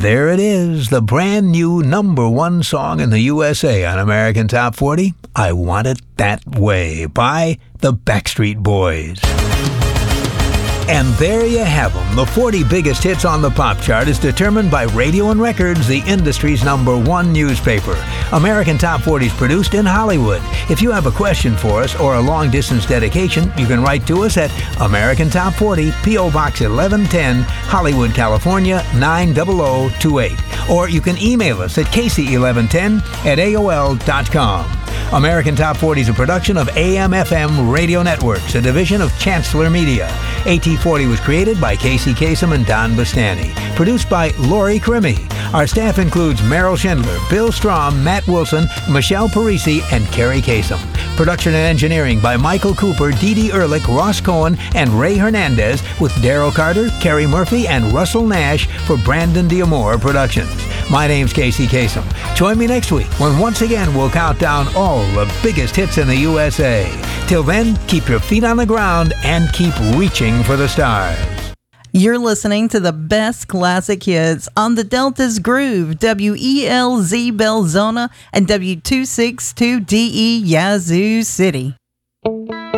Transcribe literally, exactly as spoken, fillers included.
there it is, the brand new number one song in the U S A on American Top forty, I Want It That Way by the Backstreet Boys. And there you have them. The forty biggest hits on the pop chart is determined by Radio and Records, the industry's number one newspaper. American Top forty is produced in Hollywood. If you have a question for us or a long-distance dedication, you can write to us at American Top forty, P O. Box eleven ten, Hollywood, California, nine zero zero two eight. Or you can email us at K C eleven ten at A O L dot com. American Top forty is a production of A M F M Radio Networks, a division of Chancellor Media. A T forty was created by Casey Kasem and Don Bastani. Produced by Lori Crimi. Our staff includes Meryl Schindler, Bill Strom, Matt Wilson, Michelle Parisi, and Carrie Kasem. Production and engineering by Michael Cooper, Dee Dee Ehrlich, Ross Cohen, and Ray Hernandez, with Daryl Carter, Kerry Murphy, and Russell Nash for Brandon Diamore Productions. My name's Casey Kasem. Join me next week when once again we'll count down all the biggest hits in the U S A. Till then, keep your feet on the ground and keep reaching for the stars. You're listening to the best classic hits on the Delta's Groove, W E L Z Belzona and W two sixty-two D E Yazoo City.